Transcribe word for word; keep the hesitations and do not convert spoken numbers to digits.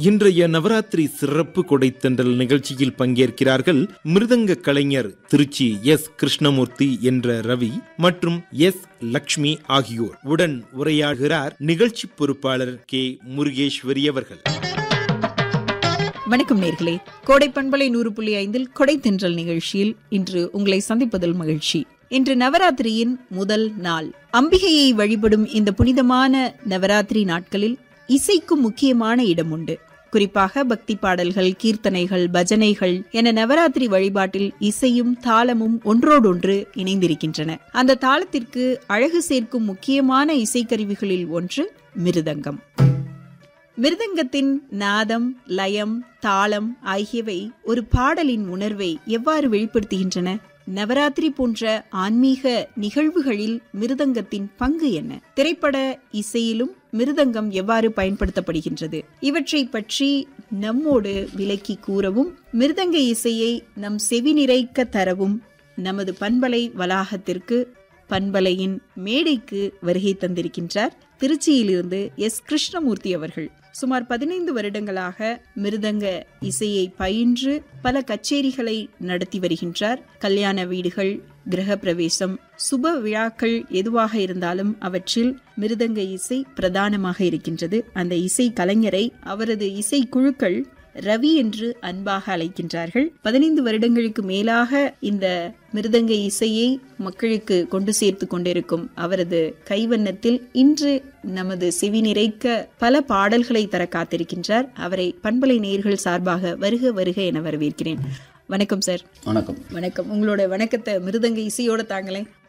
இன்றைய நவராத்திரி சிறப்பு கொடைத்தண்டல் நிகழ்ச்சியில் பங்கேற்கிறார்கள் மிருதங்க கலைஞர் திருச்சி எஸ் கிருஷ்ணமூர்த்தி என்ற ரவி மற்றும் எஸ் லக்ஷ்மி ஆகியோர். உடன் உரையாடுகிறார் நிகழ்ச்சி பொறுப்பாளர் கே முருகேஸ்வரி அவர்கள். வணக்கம் நேர்களே, கோடை பண்பலை நூறு புள்ளி ஐந்தில் கொடைத்தென்றல் நிகழ்ச்சியில் இன்று உங்களை சந்திப்பதில் மகிழ்ச்சி. இன்று நவராத்திரியின் முதல் நாள். அம்பிகையை வழிபடும் இந்த புனிதமான நவராத்திரி நாட்களில் இசைக்கும் முக்கியமான இடம் உண்டு. குறிப்பாக பக்தி பாடல்கள், கீர்த்தனைகள், பஜனைகள் என நவராத்திரி வழிபாட்டில் இசையும் தாளமும் ஒன்றோடொன்று இணைந்திருக்கின்றன. அந்த தாளத்திற்கு அழகு சேர்க்கும் முக்கியமான இசைக்கருவிகளில் ஒன்று மிருதங்கம். மிருதங்கத்தின் நாதம், லயம், தாளம் ஆகியவை ஒரு பாடலின் உணர்வை எவ்வாறு வெளிப்படுத்துகின்றன? நவராத்திரி போன்ற ஆன்மீக நிகழ்வுகளில் மிருதங்கத்தின் பங்கு என்ன? திரைப்பட இசையிலும் மிருதங்கம் எவ்வாறு பயன்படுத்தப்படுகின்றது? இவற்றை பற்றி நம்மோடு விளக்கி கூறவும், மிருதங்க இசையை நம் செவி நிறைக்க தரவும் நமது பண்பலை வளாகத்திற்கு, பண்பலையின் மேடைக்கு வருகை தந்திருக்கின்றார் திருச்சியிலிருந்து எஸ் கிருஷ்ணமூர்த்தி அவர்கள். சுமார் பதினைந்து வருடங்களாக மிருதங்க இசையை பயின்று பல கச்சேரிகளை நடத்தி வருகின்றார். கல்யாண வீடுகள், கிரக பிரவேசம், சுப விழாக்கள் எதுவாக இருந்தாலும் அவற்றில் மிருதங்க இசை பிரதானமாக இருக்கின்றது. அந்த இசை கலைஞரை அவரது இசை குழுக்கள் ரவி என்று அன்பாக அழைக்கின்றார்கள். பதினைந்து வருடங்களுக்கு மேலாக இந்த மிருதங்க இசையை மக்களுக்கு கொண்டு சேர்த்து கொண்டிருக்கும் அவரது கைவண்ணத்தில் இன்று நமது செவி நிறைக்க பல பாடல்களை தர காத்திருக்கின்றார். அவரை பண்பலை நேயர்கள் சார்பாக வருக வருக என வரவேற்கிறேன். வணக்கம் சார். வணக்கம். வணக்கம். உங்களோட வணக்கத்தை மிருதங்க இசையோட தாங்களே.